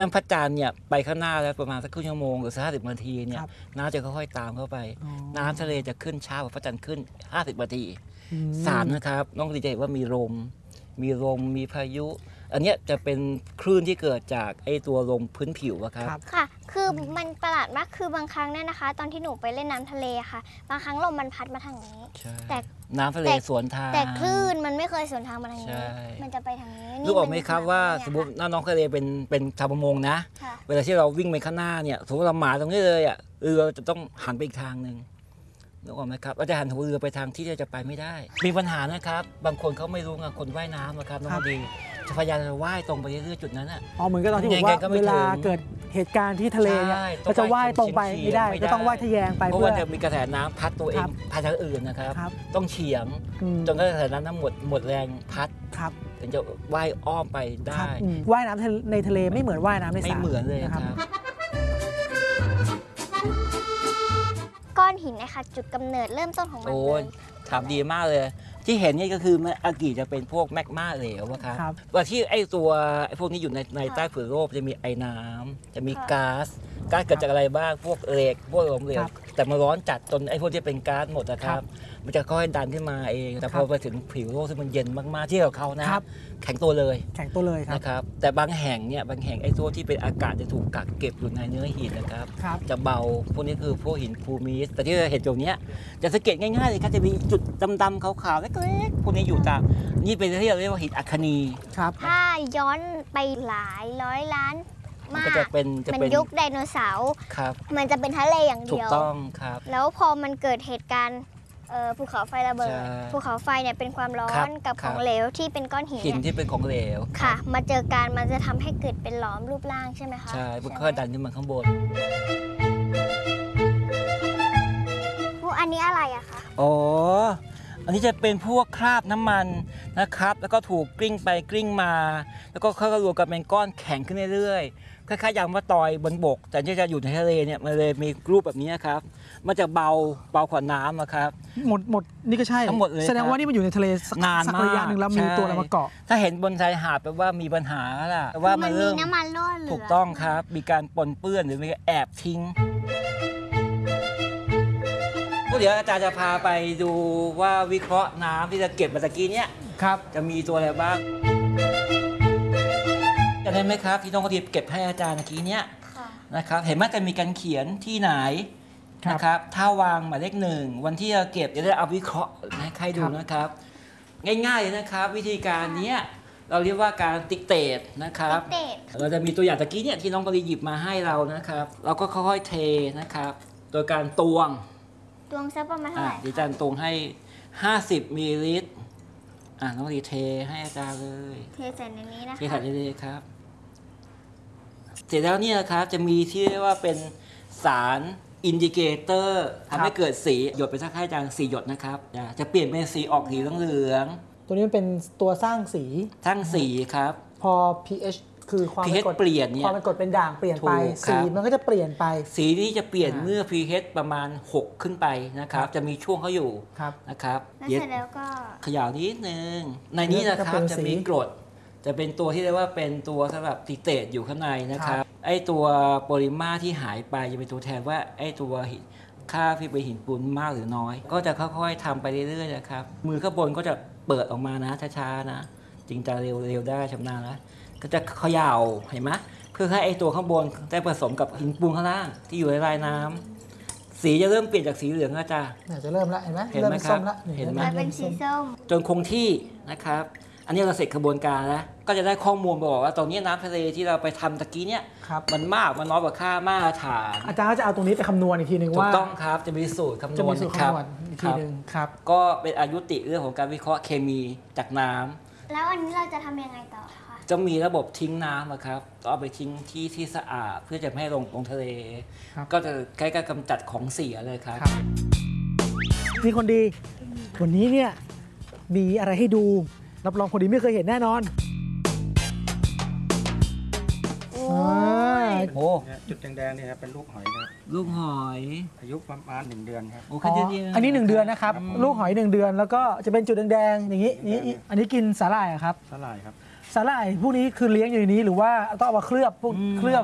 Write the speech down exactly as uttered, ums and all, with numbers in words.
น้ำพระจันทร์เนี่ยไปข้างหน้าแล้วประมาณสักครึ่งชั่วโมงหรือสักห้าสิบนาทีเนี่ยน้ำจะค่อยๆตามเข้าไปน้ำทะเลจะขึ้นช้ากว่าพระจันทร์ขึ้นห้าสิบนาทีสามนะครับน้องดีจะเห็นว่ามีลมมีลมมีพายุอันนี้จะเป็นคลื่นที่เกิดจากไอ้ตัวลมพื้นผิวครับค่ะคือมันประหลาดมากคือบางครั้งเนี่ยนะคะ ตอนที่หนูไปเล่นน้ำทะเลค่ะบางครั้งลมมันพัดมาทางนี้แต่น้ำทะเลสวนทางแต่คลื่นมันไม่เคยสวนทางมาทางนี้มันจะไปทางนี้รู้ออกไหมครับว่าสมมติน้องทะเลเป็นเป็นชาวประมงนะเวลาที่เราวิ่งไปข้างหน้าเนี่ยสมมติเราหมาตรงนี้เลยอ่ะเรือจะต้องหันไปอีกทางหนึ่งนึกออกไหมครับเราจะหันหัวเรือไปทางที่จะไปไม่ได้มีปัญหานะครับบางคนเขาไม่รู้ไงคนว่ายน้ำนะครับน้องดีจะพยายามจะว่ายตรงไปเรื่อยๆจุดนั้นอ่ะอ๋อเหมือนกับตอนที่บอกว่าเวลาเกิดเหตุการณ์ที่ทะเลเนี่ยก็จะว่ายตรงไปไม่ได้ก็ต้องว่ายทะแยงไปเพราะว่าจะมีกระแสน้ำพัดตัวเองพัดทางอื่นนะครับต้องเฉียงจนกระแสน้ำนั้นหมดหมดแรงพัดถึงจะว่ายอ้อมไปได้ว่ายน้ำในทะเลไม่เหมือนว่ายน้ำในสระไม่เหมือนเลยครับก้อนหินนะคะจุดกำเนิดเริ่มต้นของมันเลยถามดีมากเลยที่เห็นนี่ก็คืออากิจะเป็นพวกแมกมาเหลวครับว่าที่ไอตัวไอพวกนี้อยู่ในในใต้ผืนโลกจะมีไอน้ำจะมีก๊าซก๊าซเกิดจากอะไรบ้างพวกเหล็กพวกลมเหลวแต่มาร้อนจัดจนไอพวกที่เป็นก๊าซหมดนะครับมันจะค่อยดันขึ้นมาเองแต่พอไปถึงผิวโลกที่มันเย็นมากๆที่เราเขานะแข็งตัวเลยแข็งตัวเลยนะครับแต่บางแห่งเนี่ยบางแห่งไอตัวที่เป็นอากาศจะถูกกักเก็บอยู่ในเนื้อหินนะครับจะเบาพวกนี้คือพวกหินพูมิสแต่ที่เราเห็นตรงนี้จะสังเกตง่ายๆเลยครับจะมีจุดดำๆขาวๆเล็กๆพวกนี้อยู่ตามนี่เป็นที่เราเรียกว่าหินอัคนีถ้าย้อนไปหลายร้อยล้านมันก็จะเป็นจะเป็นยุคไดโนเสาร์มันจะเป็นทะเลอย่างเดียวถูกต้องครับแล้วพอมันเกิดเหตุการณ์ภูเขาไฟระเบิดภูเขาไฟเนี่ยเป็นความร้อนกับของเหลวที่เป็นก้อนหินหินที่เป็นของเหลวค่ะมาเจอกันมันจะทำให้เกิดเป็นหลอมรูปร่างใช่ไหมคะใช่เพื่อดันขึ้นมาข้างบนอันนี้อะไรอะคะอ๋ออันนี้จะเป็นพวกคราบน้ำมันนะครับแล้วก็ถูกกลิ้งไปกลิ้งมาแล้วก็ค่อยๆรวมกันเป็นก้อนแข็งขึ้นเรื่อยๆคล้ายๆอย่างว่าตอยบนบกแต่ที่จะอยู่ในทะเลเนี่ยมันเลยมีรูปแบบนี้ครับมันจะเบาเบากว่าน้ำนะครับหมดหมดนี่ก็ใช่ทั้งหมดเลยแสดงว่านี่มันอยู่ในทะเลนานมากสักระยะหนึ่งแล้วมีตัวอะไรมาเกาะถ้าเห็นบนชายหาดแปลว่ามีปัญหาล่ะแปลว่ามันเริ่มน้ำมันรั่วเหลือถูกต้องครับมีการปนเปื้อนหรือมีแอบทิ้งเดี๋ยวอาจารย์จะพาไปดูว่าวิเคราะห์น้ำที่จะเก็บมาตะกี้เนี้ยครับจะมีตัวอะไรบ้างจำได้ไหมครับที่น้องกระดิบเก็บให้อาจารย์ตะกี้เนี้ยนะครับเห็นไหมจะมีการเขียนที่ไหนนะครับถ้าวางหมายเลขหนึ่งวันที่เราเก็บจะได้เอาวิเคราะห์ให้ใครดูนะครับง่ายๆเลยนะครับวิธีการนี้เราเรียกว่าการติ๊กเตดนะครับเราจะมีตัวอย่างตะกี้เนี่ยที่น้องกระดิบหยิบมาให้เรานะครับเราก็ค่อยๆเทนะครับโดยการตวงตวงสักประมาณเท่าไหร่ดิจันตวงให้ห้าสิบมิลลิลิตรอ่ะน้องดีเทให้อาจารย์เลยเทใส่ในนี้นะคะเทใส่ในนี้ครับเสร็จแล้วเนี่ยครับจะมีที่เรียกว่าเป็นสารอินดิเคเตอร์ทำให้เกิดสีหยดไปสักให้อาจารย์สีหยดนะครับจะเปลี่ยนเป็นสีออกสีเหลืองตัวนี้มันเป็นตัวสร้างสีสร้างสีครับพอ pHคือความเป็นกรดเปลี่ยนเนี่ยความเป็นกรดเป็นด่างเปลี่ยนไปสีมันก็จะเปลี่ยนไปสีนี้จะเปลี่ยนเมื่อ pH ประมาณหกขึ้นไปนะครับจะมีช่วงเขาอยู่นะครับแล้วเสร็จแล้วก็ขยาวนิดนึงในนี้นะครับจะมีกรดจะเป็นตัวที่เรียกว่าเป็นตัวสำหรับติเตตอยู่ข้างในนะครับไอตัวโพลิมาที่หายไปจะเป็นตัวแทนว่าไอตัวค่าที่เป็นหินปูนมากหรือน้อยก็จะค่อยๆทำไปเรื่อยๆนะครับมือข้างบนก็จะเปิดออกมานะช้าๆนะจริงจะเร็วๆได้ชำนาญแล้วก็จะเขย่าเห็นไหมเพื่อให้ไอตัวข้างบนได้ผสมกับหินปูนข้างล่างที่อยู่ในลายน้ำสีจะเริ่มเปลี่ยนจากสีเหลืองแล้วจ้าจะเริ่มแล้วเห็นไหมเห็นไหมครับเห็นไหมเป็นสีส้มจนคงที่นะครับอันนี้เราเสร็จกระบวนการแล้วก็จะได้ข้อมูลบอกว่าตรงนี้น้ำทะเลที่เราไปทำตะกี้เนี่ยมันมากมันน้อยกว่าค่ามาตรฐานอาจารย์ก็จะเอาตรงนี้ไปคำนวณอีกทีหนึ่งว่าถูกต้องครับจะมีสูตรคำนวณครับอีกทีหนึ่งครับก็เป็นอายุติเรื่องของการวิเคราะห์เคมีจากน้ำแล้วอันนี้เราจะทำยังไงต่อคะจะมีระบบทิ้งน้ำนะครับต้องเอาไปทิ้งที่ที่สะอาดเพื่อจะไม่ให้ลงลงทะเลก็จะใกล้กับกำจัดของเสียเลยครับมีคนดีวันนี้เนี่ยมีอะไรให้ดูรับรองคนดีไม่เคยเห็นแน่นอนโอ้โหจุดแดงๆนี่ครับเป็นลูกหอยนะลูกหอยอายุประมาณหนึ่งเดือนครับอ๋ออันนี้หนึ่งเดือนนะครับลูกหอยหนึ่งเดือนแล้วก็จะเป็นจุดแดงๆอย่างนี้นี่อันนี้กินสาหร่ายครับสาหร่ายครับสาหร่ายพวกนี้คือเลี้ยงอยู่ในนี้หรือว่าต้องเอามาเคลือบพวกเคลือบ